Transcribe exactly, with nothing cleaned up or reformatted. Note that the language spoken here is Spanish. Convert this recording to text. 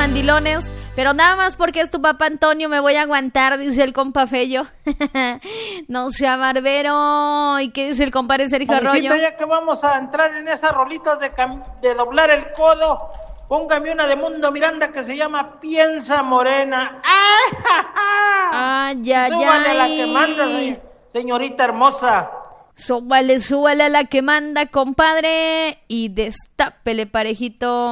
mandilones, pero nada más porque es tu papá Antonio me voy a aguantar, dice el compa Fello. No sea barbero. ¿Y qué dice el compadre Sergio Arroyo? Ya que vamos a entrar en esas rolitas de, cam- de doblar el codo, póngame una de Mundo Miranda que se llama Piensa Morena. ¡Ay, ja, ja! Ay, ay, Súbale ay. a la que manda, señorita hermosa. Súbale, súbale a la que manda, compadre, y destápele, parejito.